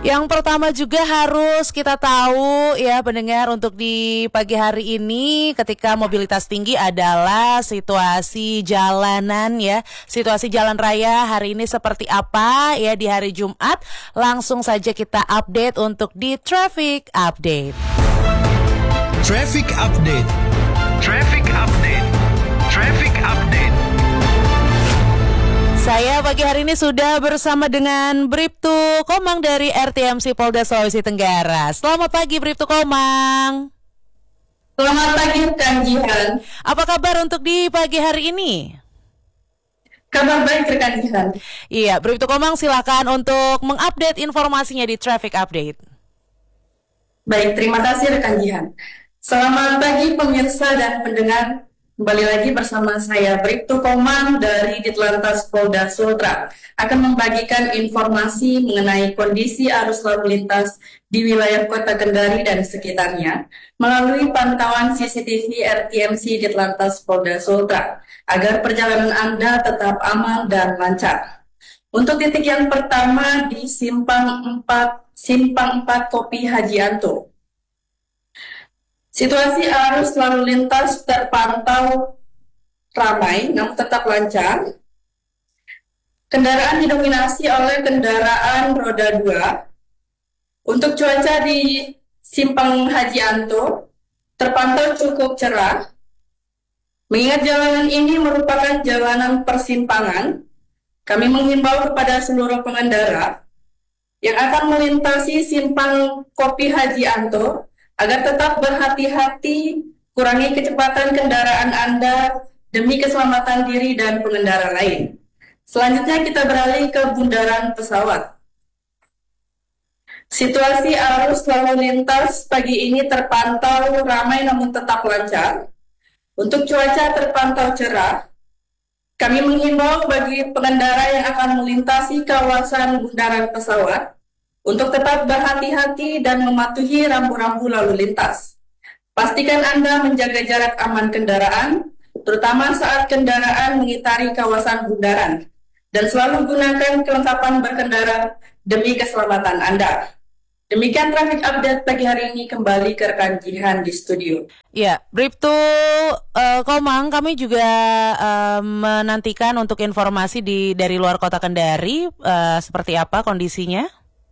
Yang pertama juga harus kita tahu ya pendengar, untuk di pagi hari ini ketika mobilitas tinggi adalah situasi jalanan ya. Situasi jalan raya hari ini seperti apa ya di hari Jumat. Langsung saja kita update untuk di Traffic Update. Traffic Update. Traffic Update. Traffic Update. Saya pagi hari ini sudah bersama dengan Bribtu Komang dari RTMC Polda Sulawesi Tenggara. Selamat pagi Bribtu Komang. Selamat pagi rekan Jihan. Apa kabar untuk di pagi hari ini? Kabar baik rekan Jihan. Iya, Bribtu Komang silakan untuk mengupdate informasinya di Traffic Update. Baik, terima kasih rekan Jihan. Selamat pagi pemirsa dan pendengar. Kembali lagi bersama saya Bribtu Komang dari Ditlantas Polda Sultra akan membagikan informasi mengenai kondisi arus lalu lintas di wilayah Kota Kendari dan sekitarnya melalui pantauan CCTV RTMC Ditlantas Polda Sultra agar perjalanan Anda tetap aman dan lancar. Untuk titik yang pertama di Simpang 4 Kopi Haji Anto. Situasi arus lalu lintas terpantau ramai namun tetap lancar. Kendaraan didominasi oleh kendaraan roda 2. Untuk cuaca di Simpang Haji Anto terpantau cukup cerah. Mengingat jalanan ini merupakan jalanan persimpangan, kami menghimbau kepada seluruh pengendara yang akan melintasi Simpang Kopi Haji Anto agar tetap berhati-hati, kurangi kecepatan kendaraan Anda demi keselamatan diri dan pengendara lain. Selanjutnya kita beralih ke bundaran pesawat. Situasi arus lalu lintas pagi ini terpantau ramai namun tetap lancar. Untuk cuaca terpantau cerah. Kami menghimbau bagi pengendara yang akan melintasi kawasan bundaran pesawat untuk tetap berhati-hati dan mematuhi rambu-rambu lalu lintas. Pastikan Anda menjaga jarak aman kendaraan, terutama saat kendaraan mengitari kawasan bundaran, dan selalu gunakan kelengkapan berkendara demi keselamatan Anda. Demikian traffic update pagi hari ini, kembali ke rekan Jihan di studio. Ya, Bribtu Komang, kami juga menantikan untuk informasi dari luar Kota Kendari, seperti apa kondisinya?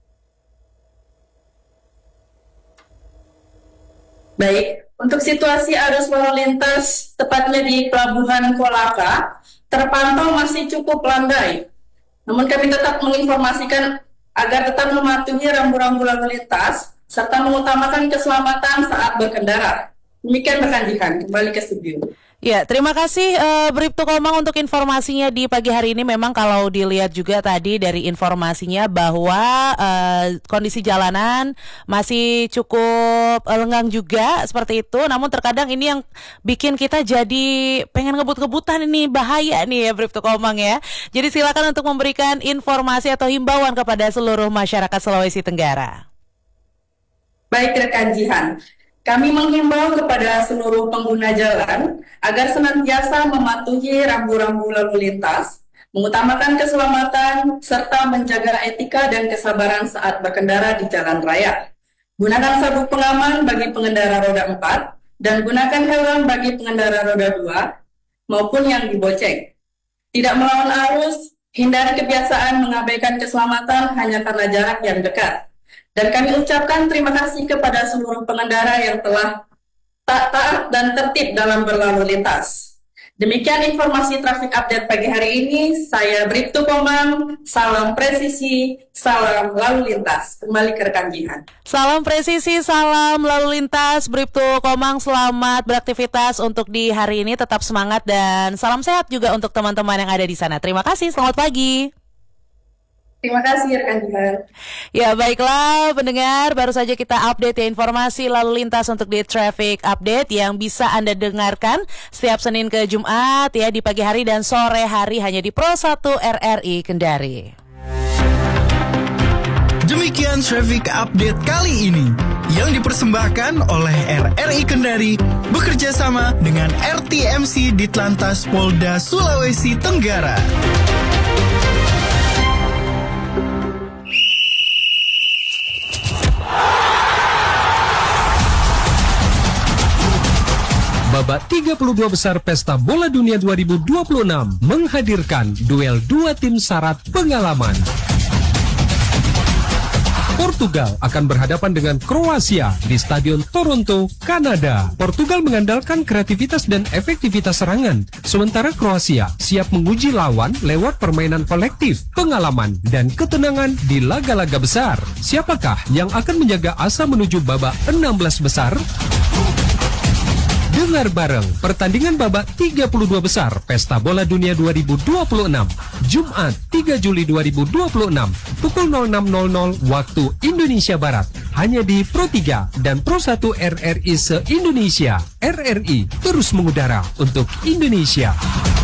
Baik, untuk situasi arus lalu lintas tepatnya di Pelabuhan Kolaka terpantau masih cukup landai. Namun kami tetap menginformasikan agar tetap mematuhi rambu-rambu lalu lintas serta mengutamakan keselamatan saat berkendara. Demikian rekan Jihan, kembali ke studio. Ya, terima kasih Bribtu Komang untuk informasinya di pagi hari ini. Memang kalau dilihat juga tadi dari informasinya bahwa kondisi jalanan masih cukup lengang juga seperti itu. Namun terkadang ini yang bikin kita jadi pengen ngebut-ngebutan, ini bahaya nih ya Bribtu Komang ya. Jadi silakan untuk memberikan informasi atau himbauan kepada seluruh masyarakat Sulawesi Tenggara. Baik rekan Jihan. Kami menghimbau kepada seluruh pengguna jalan agar senantiasa mematuhi rambu-rambu lalu lintas, mengutamakan keselamatan, serta menjaga etika dan kesabaran saat berkendara di jalan raya. Gunakan sabuk pengaman bagi pengendara roda 4 dan gunakan helm bagi pengendara roda 2 maupun yang dibonceng. Tidak melawan arus, hindari kebiasaan mengabaikan keselamatan hanya karena jarak yang dekat. Dan kami ucapkan terima kasih kepada seluruh pengendara yang telah taat dan tertib dalam berlalu lintas. Demikian informasi traffic update pagi hari ini. Saya Bribtu Komang, salam presisi, salam lalu lintas. Kembali ke rekan Jihan. Salam presisi, salam lalu lintas. Bribtu Komang, selamat beraktivitas untuk di hari ini. Tetap semangat dan salam sehat juga untuk teman-teman yang ada di sana. Terima kasih, selamat pagi. Terima kasih rekan Jihan. Ya baiklah pendengar, baru saja kita update ya informasi lalu lintas untuk di Traffic Update yang bisa Anda dengarkan setiap Senin ke Jumat ya di pagi hari dan sore hari hanya di Pro 1 RRI Kendari. Demikian Traffic Update kali ini yang dipersembahkan oleh RRI Kendari bekerja sama dengan RTMC Ditlantas Polda Sulawesi Tenggara. babak 32 besar Pesta Bola Dunia 2026 menghadirkan duel dua tim syarat pengalaman. Portugal akan berhadapan dengan Kroasia di Stadion Toronto, Kanada. Portugal mengandalkan kreativitas dan efektivitas serangan, sementara Kroasia siap menguji lawan lewat permainan kolektif, pengalaman, dan ketenangan di laga-laga besar. Siapakah yang akan menjaga asa menuju babak 16 besar? Dengar bareng pertandingan babak 32 besar Pesta Bola Dunia 2026 Jumat 3 Juli 2026 pukul 06.00 waktu Indonesia Barat hanya di Pro 3 dan Pro 1 RRI se-Indonesia. RRI terus mengudara untuk Indonesia.